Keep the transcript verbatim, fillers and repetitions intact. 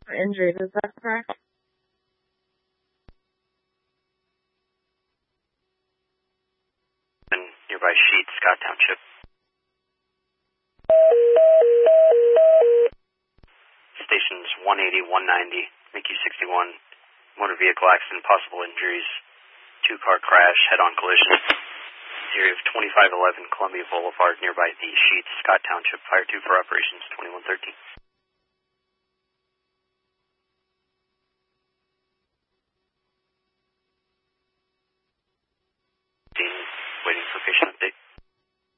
injured, is that correct? In nearby Sheet, Scott Township. Stations one eighty, one ninety, M I C U sixty-one, motor vehicle accident, possible injuries, two-car crash, head-on collision. Area of twenty-five eleven Columbia Boulevard, nearby the Sheet, Scott Township. Fire two for operations twenty-one thirteen. Waiting for patient update.